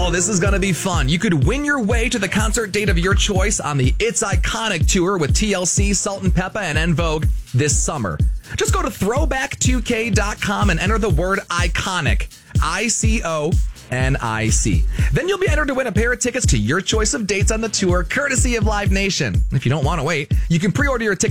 Oh, this is going to be fun. You could win your way to the concert date of your choice on the It's Iconic Tour with TLC, Salt and Peppa, and En Vogue this summer. Just go to throwback2k.com and enter the word iconic. ICONIC. Then you'll be entered to win a pair of tickets to your choice of dates on the tour, courtesy of Live Nation. If you don't want to wait, you can pre-order your ticket